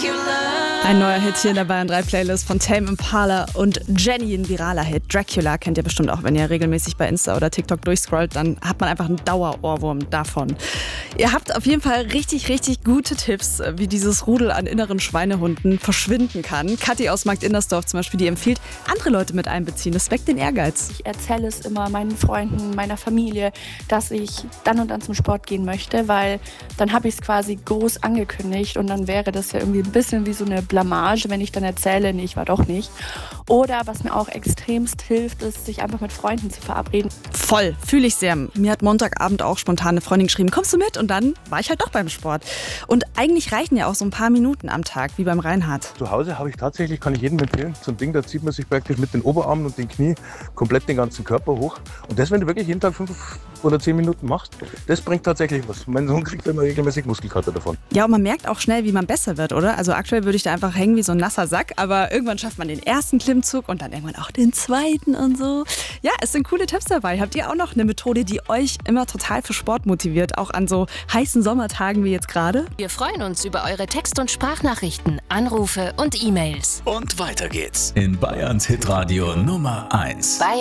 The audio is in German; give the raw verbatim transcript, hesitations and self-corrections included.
Ein neuer Hit hier in der Bayern drei Playlist von Tame Impala und Jenny, ein viraler Hit. Dracula kennt ihr bestimmt auch, wenn ihr regelmäßig bei Insta oder TikTok durchscrollt, dann hat man einfach einen Dauerohrwurm davon. Ihr habt auf jeden Fall richtig, richtig gute Tipps, wie dieses Rudel an inneren Schweinehunden verschwinden kann. Kathi aus Markt Indersdorf zum Beispiel, die empfiehlt, andere Leute mit einbeziehen. Das weckt den Ehrgeiz. Ich erzähle es immer meinen Freunden, meiner Familie, dass ich dann und dann zum Sport gehen möchte, weil dann habe ich es quasi groß angekündigt und dann wäre das ja irgendwie ein bisschen wie so eine Blamage, wenn ich dann erzähle, nee, ich war doch nicht. Oder was mir auch extremst hilft, ist, sich einfach mit Freunden zu verabreden. Voll, fühle ich sehr. Mir hat Montagabend auch spontan eine Freundin geschrieben, kommst du mit? Und dann war ich halt doch beim Sport. Und eigentlich reichen ja auch so ein paar Minuten am Tag, wie beim Reinhard. Zu Hause habe ich tatsächlich, kann ich jedem empfehlen, so ein Ding, da zieht man sich praktisch mit den Oberarmen und den Knie komplett den ganzen Körper hoch. Und das, wenn du wirklich jeden Tag fünf oder zehn Minuten machst, das bringt tatsächlich was. Mein Sohn kriegt immer regelmäßig Muskelkater davon. Ja, und man merkt auch schnell, wie man besser wird, oder? Also aktuell würde ich da einfach hängen wie so ein nasser Sack, aber irgendwann schafft man den ersten Klimmzug und dann irgendwann auch den zweiten und so. Ja, es sind coole Tipps dabei. Habt ihr auch noch eine Methode, die euch immer total für Sport motiviert, auch an so heißen Sommertagen wie jetzt gerade? Wir freuen uns über eure Text- und Sprachnachrichten, Anrufe und E-Mails. Und weiter geht's in Bayerns Hitradio Nummer eins. Bayern